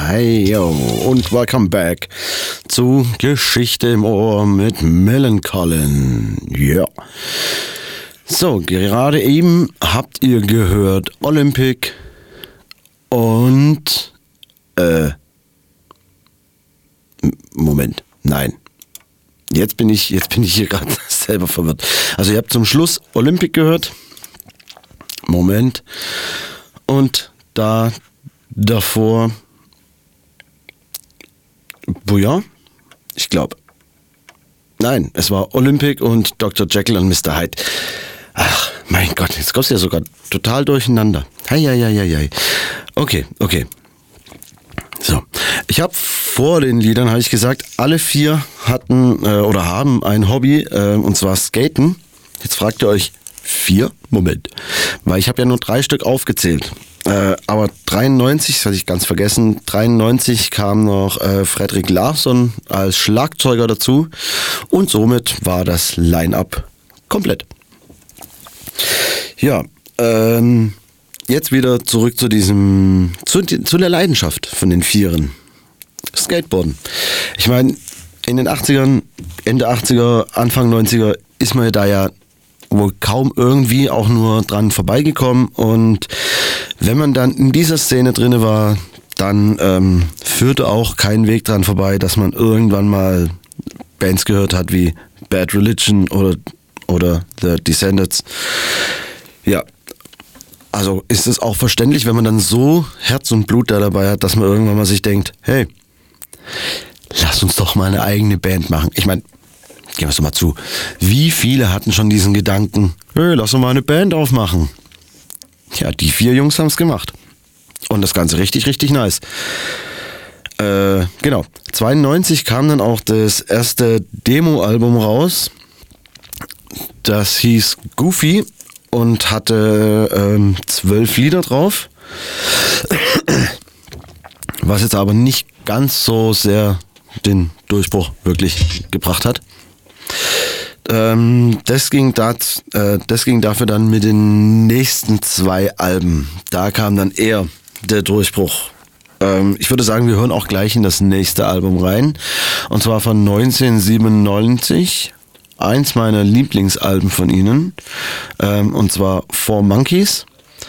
Hey yo und welcome back zu Geschichte im Ohr mit Millencolin. Ja. So, gerade eben habt ihr gehört Olympic und Moment, nein. Jetzt bin ich hier gerade selber verwirrt. Also ihr habt zum Schluss Olympic gehört. Moment. Und davor Bouillon? Ich glaube. Nein, es war Olympic und Dr. Jekyll und Mr. Hyde. Ach, mein Gott, jetzt kommst du ja sogar total durcheinander. Hei. Okay. So, ich habe vor den Liedern, habe ich gesagt, alle 4 hatten oder haben ein Hobby, und zwar Skaten. Jetzt fragt ihr euch, 4? Moment, weil ich habe ja nur 3 Stück aufgezählt. Aber 93, das hatte ich ganz vergessen, 93 kam noch Fredrik Larsson als Schlagzeuger dazu und somit war das Line-Up komplett. Ja, jetzt wieder zurück zu der Leidenschaft von den Vieren. Skateboarden. Ich meine, in den 80ern, Ende 80er, Anfang 90er ist man da ja wohl kaum irgendwie auch nur dran vorbeigekommen, und wenn man dann in dieser Szene drinne war, dann führte auch kein Weg dran vorbei, dass man irgendwann mal Bands gehört hat wie Bad Religion oder The Descendants. Ja, also ist es auch verständlich, wenn man dann so Herz und Blut da dabei hat, dass man irgendwann mal sich denkt, hey, lass uns doch mal eine eigene Band machen. Ich meine, gehen wir es doch mal zu. Wie viele hatten schon diesen Gedanken, hey, lass uns mal eine Band aufmachen? Ja, die 4 Jungs haben es gemacht. Und das Ganze richtig, richtig nice. Genau. 92 kam dann auch das erste Demo-Album raus. Das hieß Goofy und hatte 12 Lieder drauf. Was jetzt aber nicht ganz so sehr den Durchbruch wirklich gebracht hat. Das ging dafür dann mit den nächsten 2 Alben. Da kam dann eher der Durchbruch. Ich würde sagen, wir hören auch gleich in das nächste Album rein. Und zwar von 1997. Eins meiner Lieblingsalben von ihnen. Und zwar Four Monkeys.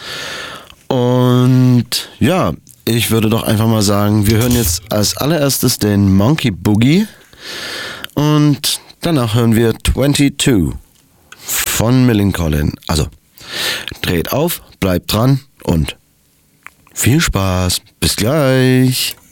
Und ja, ich würde doch einfach mal sagen, wir hören jetzt als allererstes den Monkey Boogie. Und danach hören wir 22 von Millencolin. Also, dreht auf, bleibt dran und viel Spaß. Bis gleich.